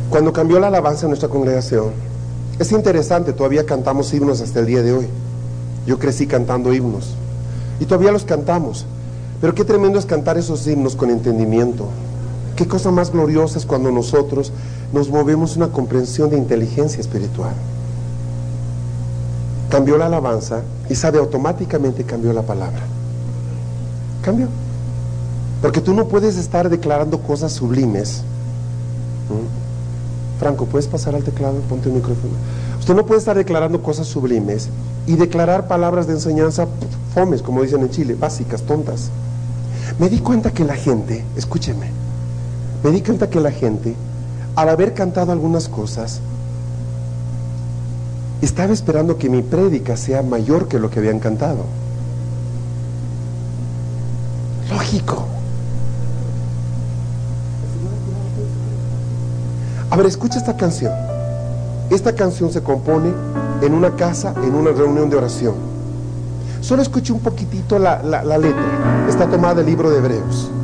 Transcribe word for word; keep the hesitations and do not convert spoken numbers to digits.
Cuando cambió la alabanza en nuestra congregación, es interesante, todavía cantamos himnos hasta el día de hoy. Yo crecí cantando himnos y todavía los cantamos, pero qué tremendo es cantar esos himnos con entendimiento. Qué cosa más gloriosa es cuando nosotros nos movemos una comprensión de inteligencia espiritual. Cambió la alabanza y sabe, automáticamente cambió la palabra. Cambió. Porque tú no puedes estar declarando cosas sublimes. ¿Mm? Franco, ¿puedes pasar al teclado? Ponte el micrófono. Usted no puede estar declarando cosas sublimes y declarar palabras de enseñanza fomes, como dicen en Chile, básicas, tontas. Me di cuenta que la gente, escúcheme, me di cuenta que la gente, al haber cantado algunas cosas, estaba esperando que mi prédica sea mayor que lo que habían cantado. Lógico. A ver, escucha esta canción. Esta canción se compone en una casa, en una reunión de oración. Solo escuche un poquitito la, la, la letra. Está tomada del libro de Hebreos.